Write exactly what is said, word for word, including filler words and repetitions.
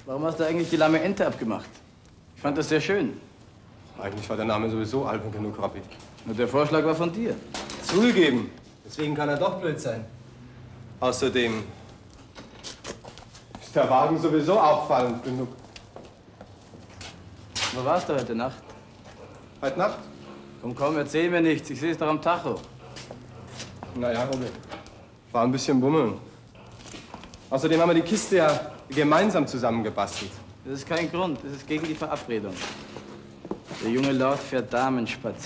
Warum hast du eigentlich die lahme Ente abgemacht? Ich fand das sehr schön. Eigentlich war der Name sowieso albern genug, Rappi. Nur der Vorschlag war von dir. Zugegeben. Deswegen kann er doch blöd sein. Außerdem ist der Wagen sowieso auffallend genug. Wo warst du heute Nacht? Heute Nacht? Komm, komm, erzähl mir nichts. Ich sehe es doch am Tacho. Naja, Robin. War ein bisschen bummeln. Außerdem haben wir die Kiste ja gemeinsam zusammengebastelt. Das ist kein Grund. Das ist gegen die Verabredung. Der junge Lord fährt Damen spazieren.